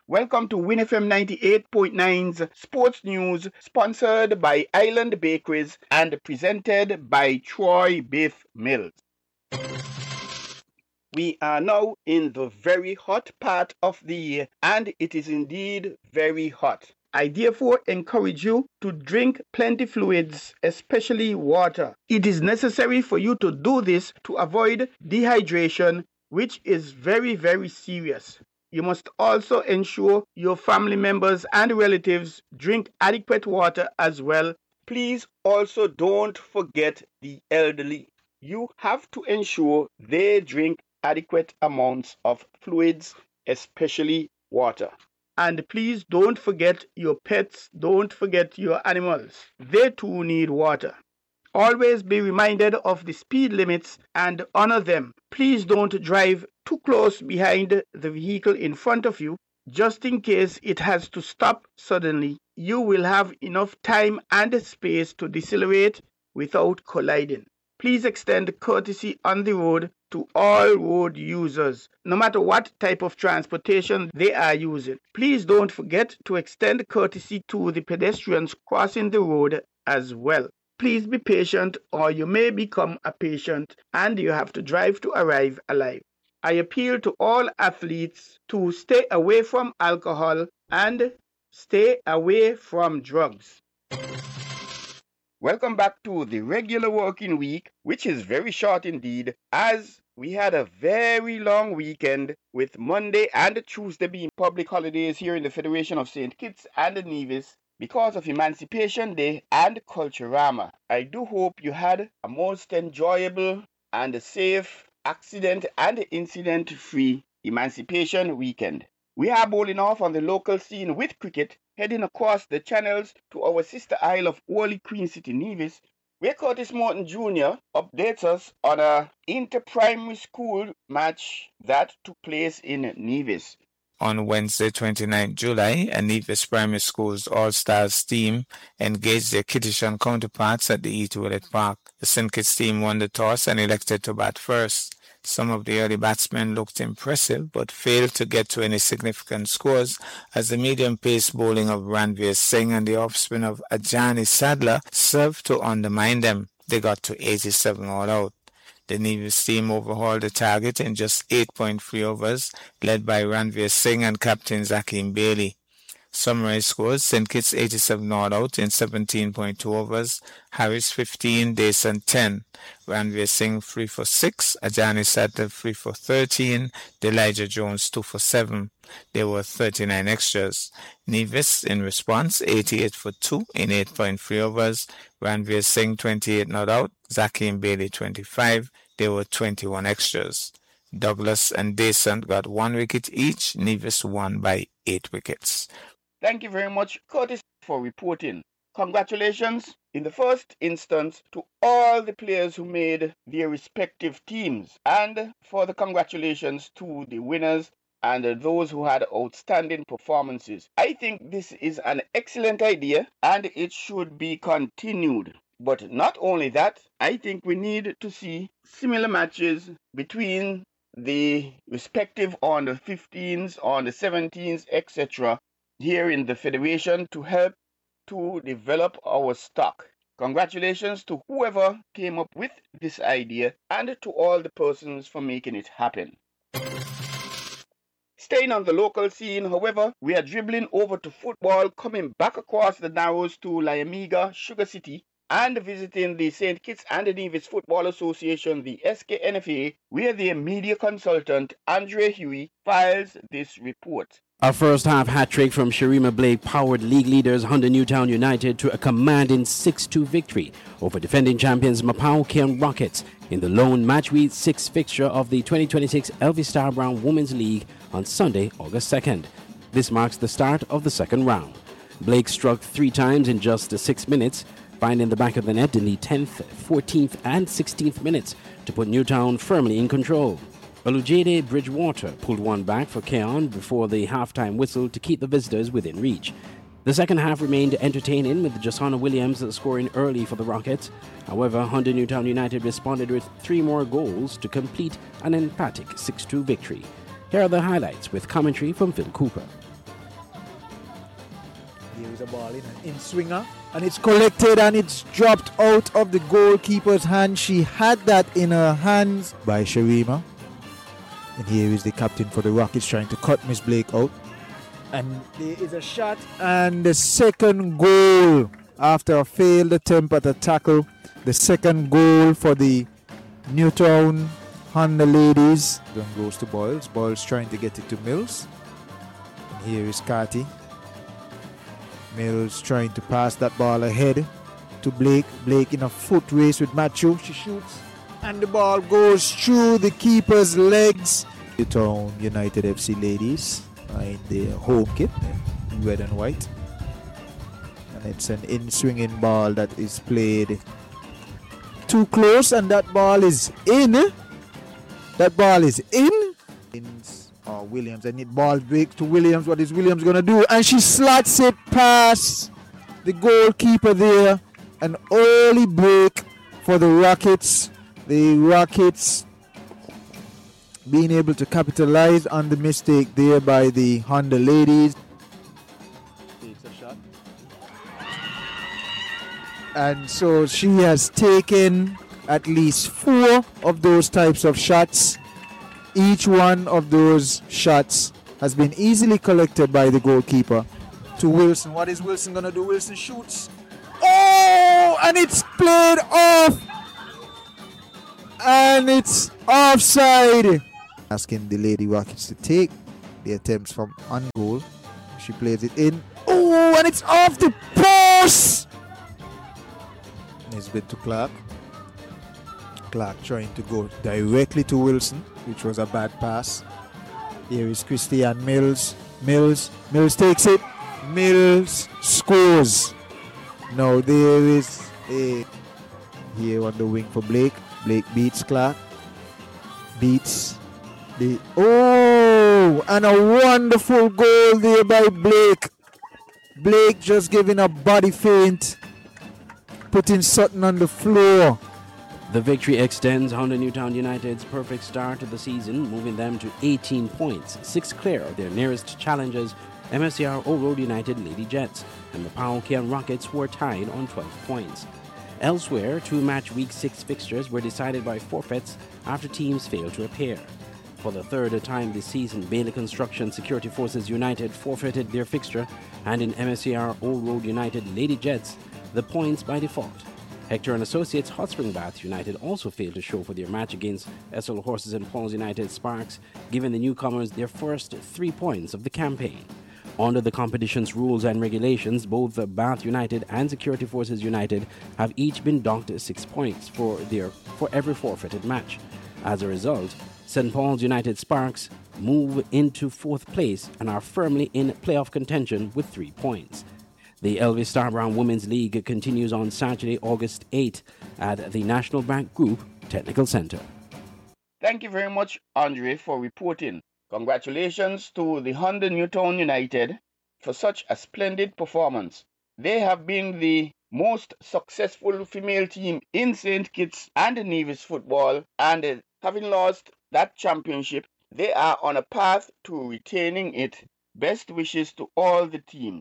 Welcome to Win FM 98.9's Sports News, sponsored by Island Bakeries and presented by Troy Beef Mills. We are now in the very hot part of the year, and it is indeed very hot. I therefore encourage you to drink plenty fluids, especially water. It is necessary for you to do this to avoid dehydration, which is very, very serious. You must also ensure your family members and relatives drink adequate water as well. Please also don't forget the elderly. You have to ensure they drink adequate amounts of fluids, especially water. And please don't forget your pets, don't forget your animals. They too need water. Always be reminded of the speed limits and honor them. Please don't drive too close behind the vehicle in front of you, just in case it has to stop suddenly. You will have enough time and space to decelerate without colliding. Please extend courtesy on the road to all road users, no matter what type of transportation they are using. Please don't forget to extend courtesy to the pedestrians crossing the road as well. Please be patient, or you may become a patient and you have to drive to arrive alive. I appeal to all athletes to stay away from alcohol and stay away from drugs. Welcome back to the regular working week, which is very short indeed, as we had a very long weekend with Monday and Tuesday being public holidays here in the Federation of St. Kitts and Nevis because of Emancipation Day and Culturama. I do hope you had a most enjoyable and safe, accident and incident-free Emancipation weekend. We are bowling off on the local scene with cricket, heading across the channels to our sister isle of Worli Queen City, Nevis, where Curtis Morton Jr. updates us on a inter-primary school match that took place in Nevis. On Wednesday, 29 July, a Nevis Primary School's All-Stars team engaged their Kittitian counterparts at the Eat Willett Park. The St. Kitts team won the toss and elected to bat first. Some of the early batsmen looked impressive but failed to get to any significant scores as the medium-paced bowling of Ranveer Singh and the offspring of Ajani Sadler served to undermine them. They got to 87 all out. The Nevis team overhauled the target in just 8.3 overs, led by Ranveer Singh and captain Zakeem Bailey. Summary scores: St. Kitts 87 all out in 17.2 overs, Harris 15, Dason 10, Ranveer Singh 3 for 6, Ajani Sadler 3 for 13, Elijah Jones 2 for 7. There were 39 extras. Nevis, in response, 88 for 2 in 8.3 overs, Ranveer Singh 28 not out, Zakeem Bailey 25. There were 21 extras. Douglas and Dason got 1 wicket each. Nevis won by 8 wickets. Thank you very much, Curtis, for reporting. Congratulations in the first instance to all the players who made their respective teams, and for the congratulations to the winners and those who had outstanding performances. I think this is an excellent idea and it should be continued. But not only that, I think we need to see similar matches between the respective under 15s, under 17s, etc. here in the Federation to help to develop our stock. Congratulations to whoever came up with this idea and to all the persons for making it happen. Staying on the local scene, however, we are dribbling over to football, coming back across the Narrows to Liamiga, Sugar City, and visiting the St. Kitts and Nevis Football Association, the SKNFA, where their media consultant, Andre Huey, files this report. A first-half hat-trick from Sharima Blake powered league leaders Hunter Newtown United to a commanding 6-2 victory over defending champions Mapao Cairn Rockets in the lone matchweek 6th fixture of the 2026 Elvis Star Brown Women's League on Sunday, August 2nd. This marks the start of the second round. Blake struck 3 times in just 6 minutes, finding the back of the net in the 10th, 14th and 16th minutes to put Newtown firmly in control. Olujede Bridgewater pulled one back for Cairn before the halftime whistle to keep the visitors within reach. The second half remained entertaining with Josanna Williams scoring early for the Rockets. However, Hunter Newtown United responded with 3 more goals to complete an emphatic 6-2 victory. Here are the highlights with commentary from Phil Cooper. Here is a ball in swinger, and it's collected and it's dropped out of the goalkeeper's hand. She had that in her hands by Sharima. And here is the captain for the Rockets trying to cut Miss Blake out. And there is a shot and the second goal after a failed attempt at a tackle. The second goal for the Newtown Honda ladies. Then goes to Boyles. Boyles trying to get it to Mills. And here is Carty. Mills trying to pass that ball ahead to Blake. Blake in a foot race with Matthew. She shoots and the ball goes through the keeper's legs. Newtown United FC ladies in their home kit, red and white. And it's an in-swinging ball that is played too close, and that ball is in. That ball is in. Williams, and it ball break to Williams. What is Williams gonna do? And she slots it past the goalkeeper there. An early break for the Rockets. The Rockets being able to capitalize on the mistake there by the Honda ladies. Takes a shot. And so she has taken at least 4 of those types of shots. Each one of those shots has been easily collected by the goalkeeper to Wilson. What is Wilson going to do? Wilson shoots. Oh, and it's played off. And it's offside. Asking the Lady Rockets to take the attempts from on goal. She plays it in. Oh, and it's off the post. Nisbet to Clark. Clark trying to go directly to Wilson, which was a bad pass. Here is Christian Mills. Mills takes it. Mills scores. Now there is a here on the wing for Blake. Blake beats Clark. Beats the and a wonderful goal there by Blake. Blake just giving a body feint, putting something on the floor. The victory extends Honda Newtown United's perfect start to the season, moving them to 18 points, 6 clear of their nearest challengers, MSCR Old Road United Lady Jets, and the Powell Cairn Rockets, who are tied on 12 points. Elsewhere, 2 match week 6 fixtures were decided by forfeits after teams failed to appear. For the third time this season, Bailey Construction Security Forces United forfeited their fixture, and in MSCR Old Road United Lady Jets, the points by default. Hector and Associates Hot Spring Bath United also failed to show for their match against SL Horses and Paul's United Sparks, giving the newcomers their first 3 points of the campaign. Under the competition's rules and regulations, both Bath United and Security Forces United have each been docked 6 points for every forfeited match. As a result, St. Paul's United Sparks move into 4th place and are firmly in playoff contention with 3 points. The Elvis Star Brown Women's League continues on Saturday, August 8th at the National Bank Group Technical Center. Thank you very much, Andre, for reporting. Congratulations to the Honda Newtown United for such a splendid performance. They have been the most successful female team in St. Kitts and Nevis football, and having lost that championship, they are on a path to retaining it. Best wishes to all the teams.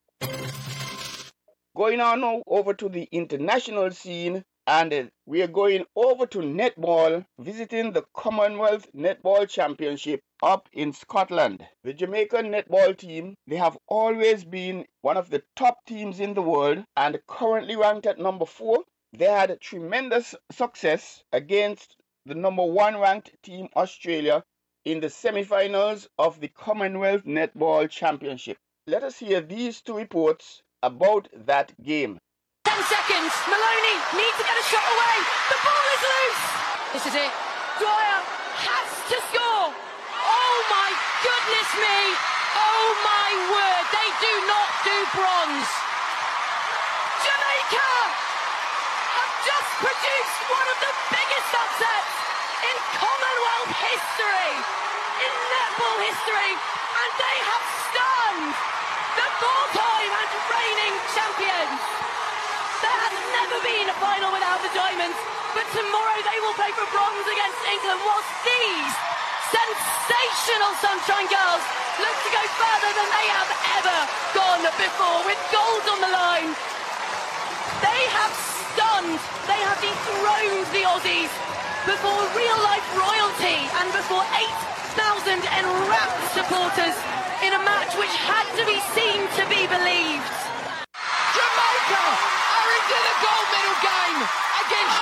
Going on now over to the international scene, and we are going over to netball, visiting the Commonwealth Netball Championship up in Scotland. The Jamaican netball team, they have always been one of the top teams in the world, and currently ranked at number 4. They had tremendous success against the number 1 ranked team, Australia, in the semi-finals of the Commonwealth Netball Championship. Let us hear these 2 reports about that game. 10 seconds. Maloney needs to get a shot away. The ball is loose. This is it. Dwyer has to score. Oh my goodness me. Oh my word. They do not do bronze. Jamaica have just produced one of the biggest upsets in Commonwealth history, in netball history, and they have stunned the 4-time and reigning champions. There has never been a final without the Diamonds, but tomorrow they will play for bronze against England, whilst these sensational Sunshine Girls look to go further than they have ever gone before, with gold on the line. They have stunned, they have dethroned the Aussies before real-life royalty and before 8,000 enrapt supporters in a match which had to be seen to be believed. Jamaica are into the gold medal game against...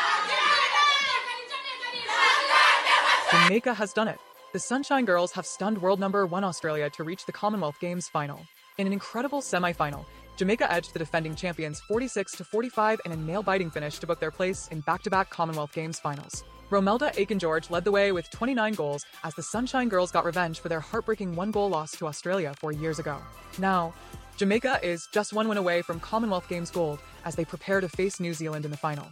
Jamaica has done it. The Sunshine Girls have stunned world number 1 Australia to reach the Commonwealth Games final. In an incredible semi-final, Jamaica edged the defending champions 46-45 in a nail-biting finish to book their place in back-to-back Commonwealth Games finals. Romelda Aiken-George led the way with 29 goals as the Sunshine Girls got revenge for their heartbreaking 1-goal loss to Australia 4 years ago. Now, Jamaica is just 1 win away from Commonwealth Games gold as they prepare to face New Zealand in the final.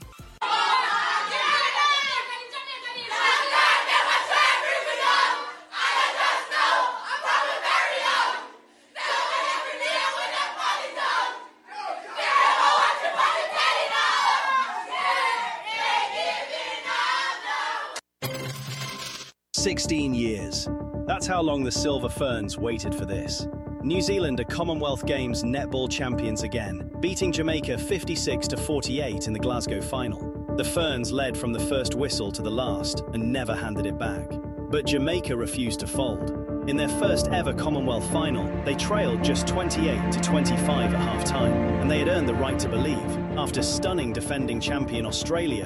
"16 years. That's how long the Silver Ferns waited for this. New Zealand are Commonwealth Games netball champions again, beating Jamaica 56-48 in the Glasgow final. The Ferns led from the first whistle to the last and never handed it back. But Jamaica refused to fold. In their first ever Commonwealth final, they trailed just 28-25 at half-time, and they had earned the right to believe after stunning defending champion Australia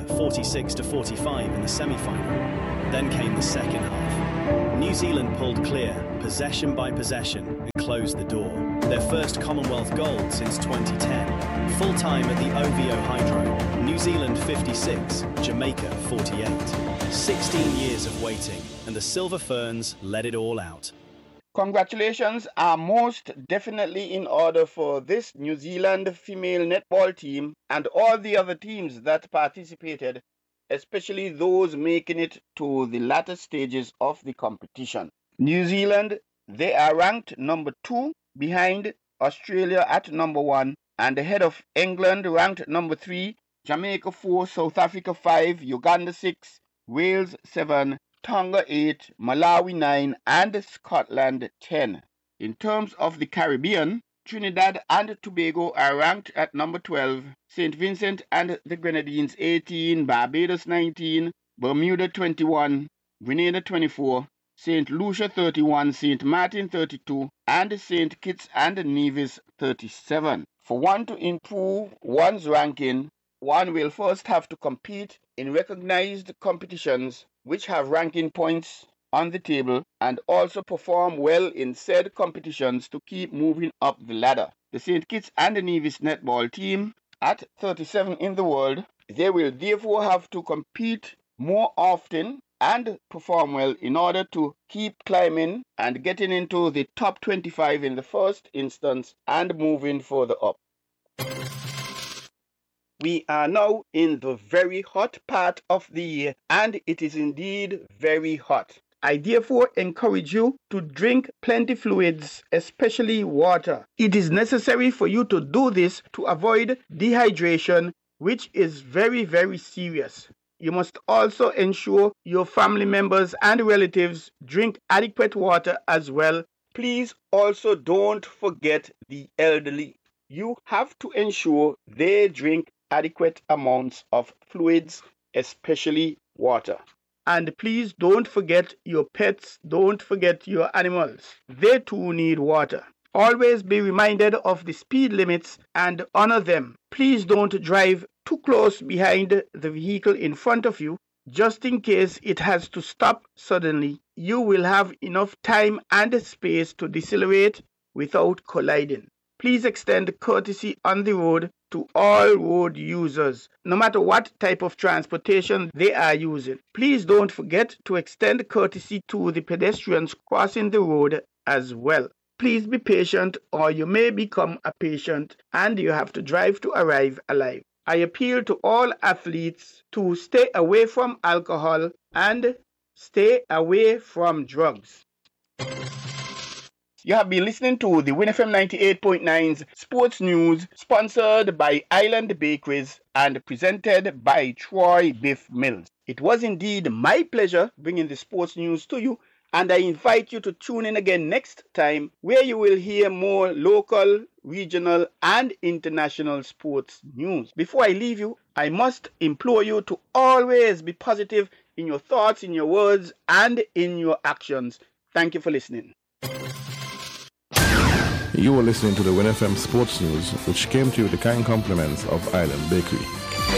46-45 in the semi-final. Then came the second half. New Zealand pulled clear, possession by possession, and closed the door. Their first Commonwealth gold since 2010. Full-time at the OVO Hydro. New Zealand 56, Jamaica 48. 16 years of waiting, and the Silver Ferns let it all out. Congratulations are most definitely in order for this New Zealand female netball team and all the other teams that participated, especially those making it to the latter stages of the competition. New Zealand, they are ranked number 2 behind Australia at number 1 and ahead of England ranked number 3, Jamaica 4, South Africa 5, Uganda 6, Wales 7, Tonga 8, Malawi 9 and Scotland 10. In terms of the Caribbean, Trinidad and Tobago are ranked at number 12, St. Vincent and the Grenadines 18, Barbados 19, Bermuda 21, Grenada 24, St. Lucia 31, St. Martin 32, and St. Kitts and Nevis 37. For one to improve one's ranking, one will first have to compete in recognized competitions which have ranking points on the table and also perform well in said competitions to keep moving up the ladder. The St. Kitts and Nevis netball team, at 37 in the world, they will therefore have to compete more often and perform well in order to keep climbing and getting into the top 25 in the first instance and moving further up. We are now in the very hot part of the year, and it is indeed very hot. I therefore encourage you to drink plenty fluids, especially water. It is necessary for you to do this to avoid dehydration, which is very, very serious. You must also ensure your family members and relatives drink adequate water as well. Please also don't forget the elderly. You have to ensure they drink adequate amounts of fluids, especially water. And please don't forget your pets, don't forget your animals. They too need water. Always be reminded of the speed limits and honor them. Please don't drive too close behind the vehicle in front of you, just in case it has to stop suddenly. You will have enough time and space to decelerate without colliding. Please extend courtesy on the road to all road users, no matter what type of transportation they are using. Please don't forget to extend courtesy to the pedestrians crossing the road as well. Please be patient, or you may become a patient and you have to drive to arrive alive. I appeal to all athletes to stay away from alcohol and stay away from drugs. You have been listening to the Win FM 98.9's Sports News, sponsored by Island Bakeries and presented by Troy Biff Mills. It was indeed my pleasure bringing the sports news to you, And I invite you to tune in again next time, where you will hear more local, regional, and international sports news. Before I leave you, I must implore you to always be positive in your thoughts, in your words, and in your actions. Thank you for listening. You were listening to the WinFM Sports News, which came to you with the kind compliments of Island Bakery.